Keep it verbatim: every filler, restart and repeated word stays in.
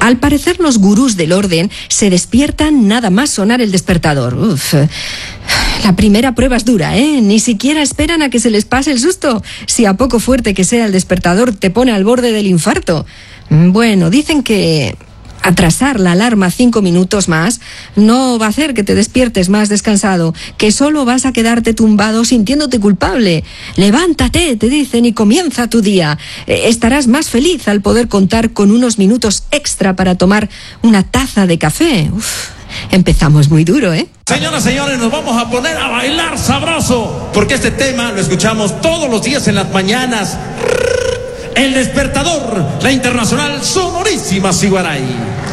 Al parecer los gurús del orden se despiertan nada más sonar el despertador. Uf. La primera prueba es dura, ¿eh? Ni siquiera esperan a que se les pase el susto. Si a poco fuerte que sea el despertador te pone al borde del infarto. Bueno, dicen que atrasar la alarma cinco minutos más no va a hacer que te despiertes más descansado, que solo vas a quedarte tumbado sintiéndote culpable. Levántate, te dicen, y comienza tu día. Eh, estarás más feliz al poder contar con unos minutos extra para tomar una taza de café. Uf, empezamos muy duro, ¿eh? Señoras y señores, nos vamos a poner a bailar sabroso, porque este tema lo escuchamos todos los días en las mañanas. El despertador, la internacional sonorísima Siguaray.